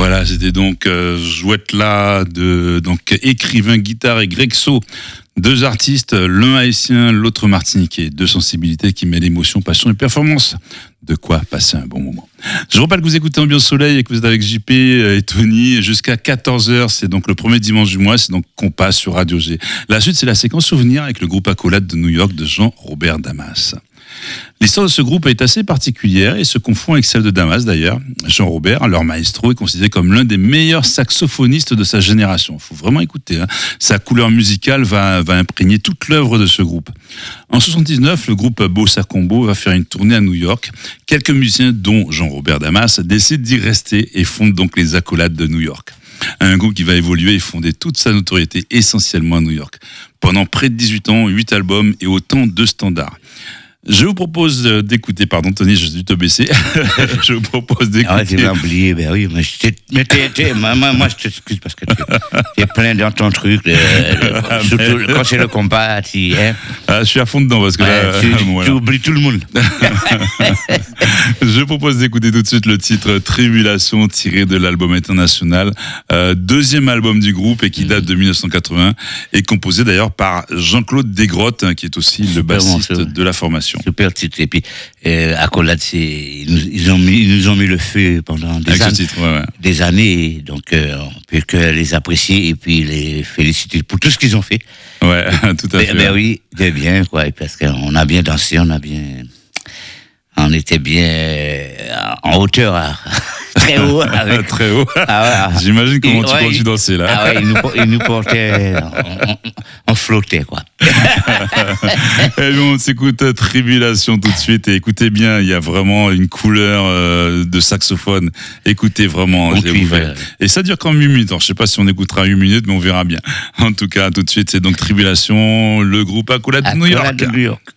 Voilà, c'était donc Jouette-là, donc écrivain, guitare et Grexo. Deux artistes, l'un haïtien, l'autre martiniquais. Deux sensibilités qui mêlent émotion, passion et performance. De quoi passer un bon moment. Je rappelle que vous écoutez Ambiance Soleil et que vous êtes avec JP et Tony jusqu'à 14h. C'est donc le premier dimanche du mois. C'est donc qu'on passe sur Radio G. La suite, c'est la séquence souvenir avec le groupe Accolade de New York de Jean-Robert Damas. L'histoire de ce groupe est assez particulière et se confond avec celle de Damas d'ailleurs. Jean-Robert, leur maestro, est considéré comme l'un des meilleurs saxophonistes de sa génération. Il faut vraiment écouter. Sa couleur musicale va imprégner toute l'œuvre de ce groupe. En 79, le groupe Bossa Combo va faire une tournée à New York. Quelques musiciens, dont Jean-Robert Damas, décident d'y rester et fondent donc les Accolades de New York. Un groupe qui va évoluer et fonder toute sa notoriété essentiellement à New York. Pendant près de 18 ans, 8 albums et autant de standards. Je vous propose d'écouter, pardon Tony, j'ai dû te baisser. Je vous propose d'écouter. Ah ouais, tu m'as oublié, ben oui, moi je t'excuse parce que tu es plein dans ton truc, surtout quand c'est le combat, je suis à fond dedans parce que là, tu oublies tout le monde. Je propose d'écouter tout de suite le titre Tribulation tiré de l'album international, deuxième album du groupe et qui date de 1980 et composé d'ailleurs par Jean-Claude Desgrottes, qui est aussi le bassiste de la formation. Super titre. Et puis, Accolade, ils nous ont mis le feu pendant des années. Donc, on peut que les apprécier et puis les féliciter pour tout ce qu'ils ont fait. Ouais, tout à fait. Ben oui, c'est bien, quoi. Parce qu'on a bien dansé, on était bien en hauteur, très haut. Très haut. Ah ouais. J'imagine comment tu continues danser là. Ah ouais, ils nous portaient, on flottait, quoi. Et bon, on s'écoute Tribulation tout de suite et écoutez bien, il y a vraiment une couleur de saxophone. Écoutez vraiment. Et ça dure quand même 8 minutes. Alors, je sais pas si on écoutera 8 minutes, mais on verra bien. En tout cas, tout de suite, c'est donc Tribulation, le groupe Accolade de New York.